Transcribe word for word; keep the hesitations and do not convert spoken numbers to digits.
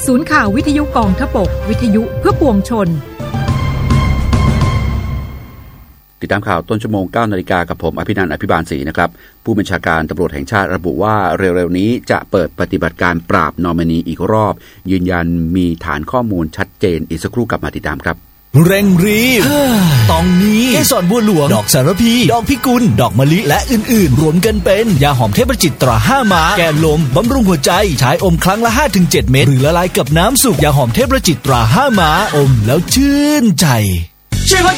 ศูนย์ข่าววิทยุกองทพบกวิทยุเพื่อปวงชนติดตามข่าวต้นชั่วโมง เก้านาฬิกากับผมอภินันท์อภิบาลศรีนะครับผู้บัญชาการตำรวจแห่งชาติระบุว่าเร็วๆนี้จะเปิดปฏิบัติการปราบนอมินีอีกรอบยืนยันมีฐานข้อมูลชัดเจนอีกสักครู่กลับมาติดตามครับเร่งรีบตองนี้เกสรบัวหลวงดอกสารพีดอกพิกุลดอกมะลิและอื่นๆรวมกันเป็นยาหอมเทพจิตตราห้าม้าแก้ลมบำรุงหัวใจใช้อมครั้งละ ห้าถึงเจ็ด เม็ดหรือละลายกับน้ำสุกยาหอมเทพจิตตราห้าม้าอมแล้วชื่นใจ